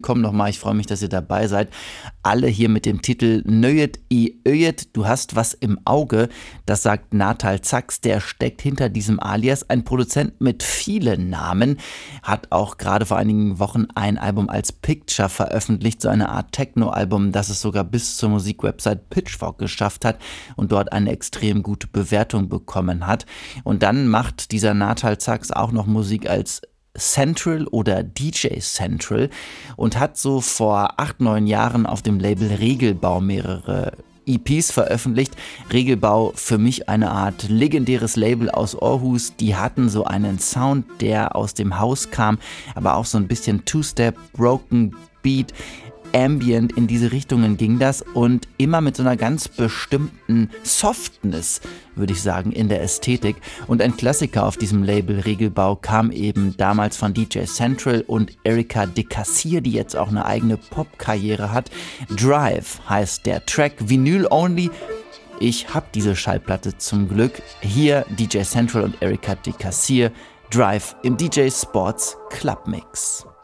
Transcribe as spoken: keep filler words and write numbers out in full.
willkommen nochmal. Ich freue mich, dass ihr dabei seid. Alle hier mit dem Titel Nöjet i Öjet, du hast was im Auge. Das sagt Natal Zax, der steckt hinter diesem Alias. Ein Produzent mit vielen Namen, hat auch gerade vor einigen Wochen ein Album als Picture veröffentlicht, so eine Art Techno-Album, das es sogar bis zur Musikwebsite Pitchfork geschafft hat und dort eine extrem gute Bewertung bekommen hat. Und dann macht dieser Natal Zax auch noch Musik als Central oder D J Central und hat so vor acht, neun Jahren auf dem Label Regelbau mehrere E Ps veröffentlicht. Regelbau, für mich eine Art legendäres Label aus Aarhus. Die hatten so einen Sound, der aus dem Haus kam, aber auch so ein bisschen Two-Step, Broken Beat, Ambient, in diese Richtungen ging das und immer mit so einer ganz bestimmten Softness, würde ich sagen, in der Ästhetik. Und ein Klassiker auf diesem Label Regelbau kam eben damals von D J Central und Erika de Cassier, die jetzt auch eine eigene Pop-Karriere hat. Drive heißt der Track, Vinyl Only. Ich habe diese Schallplatte zum Glück. Hier D J Central und Erika de Cassier, Drive im D J Sports Club Mix.